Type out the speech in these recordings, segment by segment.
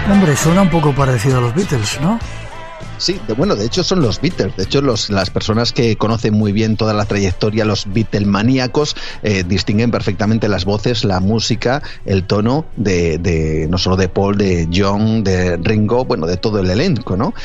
Hombre, suena un poco parecido a los Beatles, ¿no? Sí, de hecho son los Beatles. De hecho, las personas que conocen muy bien toda la trayectoria, los Beatlemaníacos, distinguen perfectamente las voces, la música, el tono de no solo de Paul, de John, de Ringo, bueno, de todo el elenco, ¿no?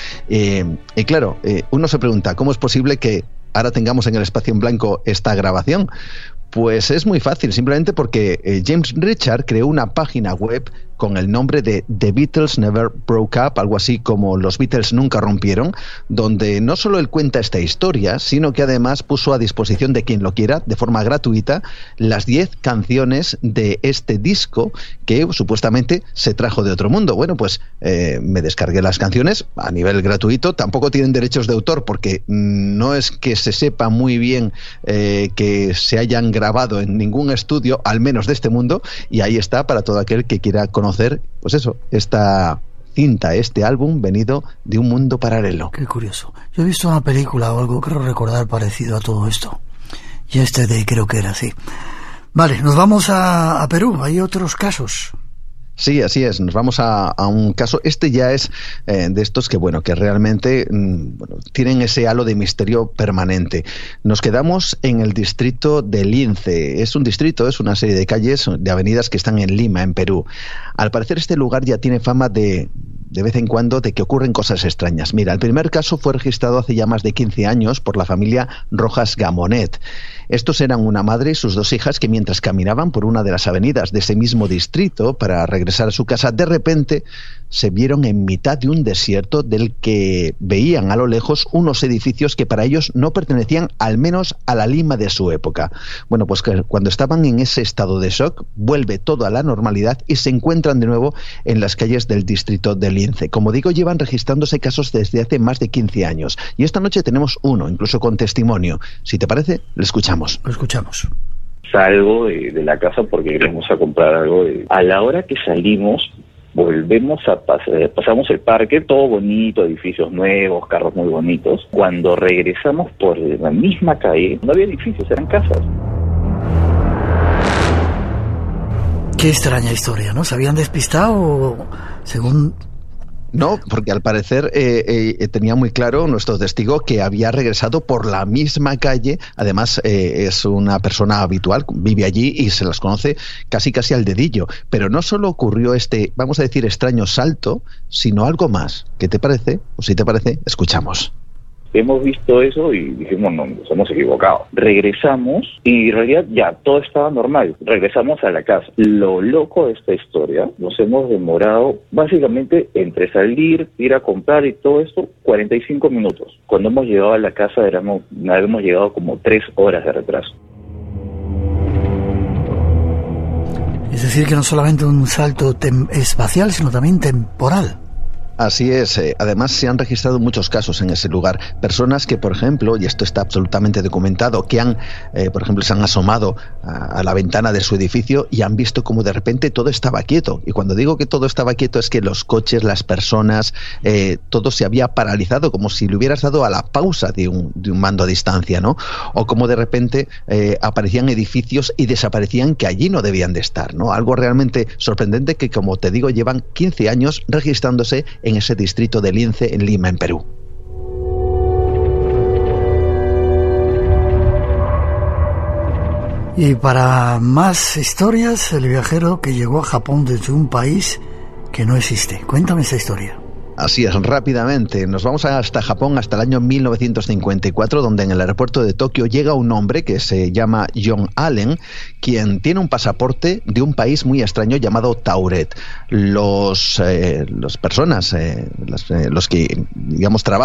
Y claro, uno se pregunta, ¿cómo es posible que ahora tengamos en el espacio en blanco esta grabación? Pues es muy fácil, simplemente porque James Richard creó una página web con el nombre de The Beatles Never Broke Up, algo así como Los Beatles Nunca Rompieron, donde no solo él cuenta esta historia, sino que además puso a disposición de quien lo quiera, de forma gratuita, las 10 canciones de este disco que supuestamente se trajo de otro mundo. Bueno, pues me descargué las canciones a nivel gratuito, tampoco tienen derechos de autor porque no es que se sepa muy bien que se hayan grabado en ningún estudio, al menos de este mundo, y ahí está para todo aquel que quiera conocer, pues eso, esta cinta, este álbum venido de un mundo paralelo. Qué curioso. Yo he visto una película o algo, creo recordar, parecido a todo esto. Yesterday creo que era así. Vale, nos vamos a Perú. Hay otros casos. Sí, así es. Nos vamos a un caso. Este ya es de estos que, bueno, que realmente tienen ese halo de misterio permanente. Nos quedamos en el distrito de Lince. Es un distrito, es una serie de calles, de avenidas que están en Lima, en Perú. Al parecer este lugar ya tiene fama de vez en cuando de que ocurren cosas extrañas. Mira, el primer caso fue registrado hace ya más de 15 años por la familia Rojas Gamonet. Estos eran una madre y sus 2 hijas que mientras caminaban por una de las avenidas de ese mismo distrito para regresar a su casa, de repente se vieron en mitad de un desierto del que veían a lo lejos unos edificios que para ellos no pertenecían al menos a la Lima de su época. Bueno, pues que cuando estaban en ese estado de shock, vuelve todo a la normalidad y se encuentran de nuevo en las calles del distrito de Lince. Como digo, llevan registrándose casos desde hace más de 15 años. Y esta noche tenemos uno, incluso con testimonio. Si te parece, lo escuchamos. Lo escuchamos. Salgo de la casa porque queremos a comprar algo. A la hora que salimos, volvemos a pasamos el parque, todo bonito, edificios nuevos, carros muy bonitos. Cuando regresamos por la misma calle, no había edificios, eran casas. Qué extraña historia, ¿no? ¿Se habían despistado según...? No, porque al parecer tenía muy claro nuestro testigo que había regresado por la misma calle. Además, es una persona habitual, vive allí y se las conoce casi al dedillo. Pero no solo ocurrió este, vamos a decir, extraño salto, sino algo más. ¿Qué te parece? O si te parece, escuchamos. Hemos visto eso y dijimos, no, nos hemos equivocado. Regresamos y en realidad ya todo estaba normal. Regresamos a la casa. Lo loco de esta historia, nos hemos demorado básicamente entre salir, ir a comprar y todo esto, 45 minutos. Cuando hemos llegado a la casa hemos llegado como 3 horas de retraso. Es decir, que no solamente un salto espacial, sino también temporal. Así es. Además, se han registrado muchos casos en ese lugar. Personas que, por ejemplo, y esto está absolutamente documentado, que por ejemplo, se han asomado a la ventana de su edificio y han visto como de repente todo estaba quieto. Y cuando digo que todo estaba quieto es que los coches, las personas, todo se había paralizado, como si le hubieras dado a la pausa de un mando a distancia, ¿no? O como de repente aparecían edificios y desaparecían que allí no debían de estar, ¿no? Algo realmente sorprendente que, como te digo, llevan 15 años registrándose en ese distrito de Lince, en Lima, en Perú. Y para más historias, el viajero que llegó a Japón desde un país que no existe. Cuéntame esa historia. Así es, rápidamente. Nos vamos hasta Japón, hasta el año 1954, donde en el aeropuerto de Tokio llega un hombre que se llama John Allen, quien tiene un pasaporte de un país muy extraño llamado Tauret. Los que, digamos, trabajan